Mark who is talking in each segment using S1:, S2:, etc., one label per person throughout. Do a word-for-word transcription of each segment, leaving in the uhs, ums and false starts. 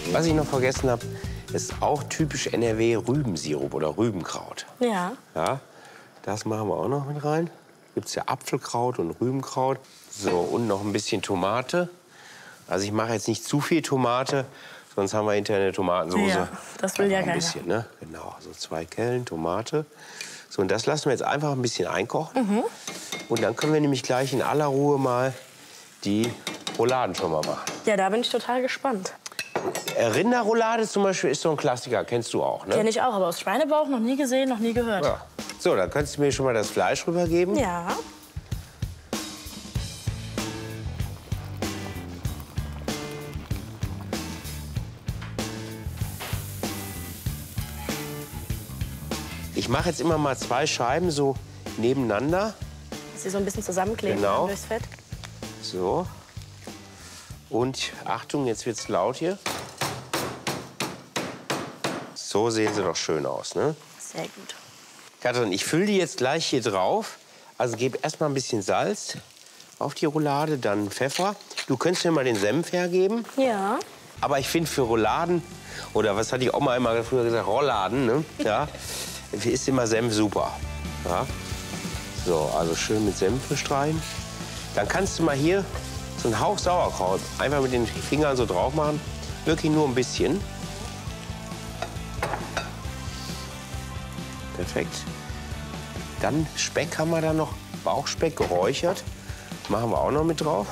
S1: Was ich noch vergessen habe, ist auch typisch N R W Rübensirup oder Rübenkraut.
S2: Ja.
S1: Ja, das machen wir auch noch mit rein. Gibt es ja Apfelkraut und Rübenkraut. So, und noch ein bisschen Tomate. Also ich mache jetzt nicht zu viel Tomate, sonst haben wir hinterher eine Tomatensauce.
S2: Ja, das will ja
S1: ein
S2: keiner.
S1: bisschen, ne? Genau, so zwei Kellen Tomate. So, und das lassen wir jetzt einfach ein bisschen einkochen.
S2: Mhm.
S1: Und dann können wir nämlich gleich in aller Ruhe mal die Rouladen schon mal machen.
S2: Ja, da bin ich total gespannt.
S1: Rinderroulade zum Beispiel ist so ein Klassiker, kennst du auch, ne?
S2: Kenn ich auch, aber aus Schweinebauch noch nie gesehen, noch nie gehört.
S1: Ja. So, dann könntest du mir schon mal das Fleisch rübergeben.
S2: Ja.
S1: Ich mache jetzt immer mal zwei Scheiben so nebeneinander.
S2: Dass sie so ein bisschen zusammenkleben
S1: Genau.
S2: durchs Fett.
S1: So. Und Achtung, jetzt wird's laut hier. So sehen sie doch schön aus, ne?
S2: Sehr gut.
S1: Katrin, ich fülle die jetzt gleich hier drauf. Also gebe erst mal ein bisschen Salz auf die Roulade, dann Pfeffer. Du könntest mir mal den Senf hergeben.
S2: Ja.
S1: Aber ich finde für Rouladen, oder was hatte die Oma immer früher gesagt, Rolladen, ne? Ja, ist immer Senf super. Ja. So, also schön mit Senf bestreuen. Dann kannst du mal hier so einen Hauch Sauerkraut einfach mit den Fingern so drauf machen. Wirklich nur ein bisschen. Perfekt. Dann Speck haben wir da noch, Bauchspeck geräuchert. Machen wir auch noch mit drauf.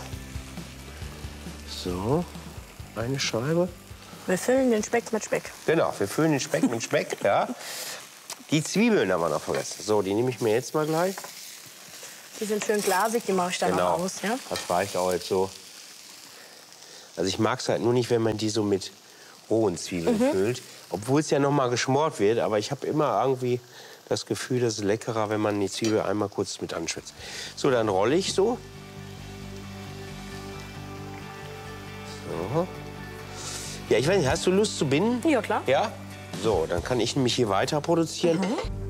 S1: So, eine Scheibe.
S2: Wir füllen den Speck mit Speck.
S1: Genau, wir füllen den Speck mit Speck. Ja. Die Zwiebeln haben wir noch vergessen. So, die nehme ich mir jetzt mal gleich.
S2: Die sind schön glasig, die mache ich dann
S1: Genau,
S2: auch aus. Ja?
S1: das reicht auch jetzt so. Also ich mag es halt nur nicht, wenn man die so mit rohen Zwiebeln
S2: Mhm.
S1: füllt. Obwohl es ja noch mal geschmort wird. Aber ich habe immer irgendwie das Gefühl, das ist leckerer, wenn man die Zwiebel einmal kurz mit anschwitzt. So, dann rolle ich so. So. Ja, ich weiß nicht, hast du Lust zu binden?
S2: Ja, klar.
S1: Ja? So, dann kann ich nämlich hier weiter produzieren.
S2: Mhm.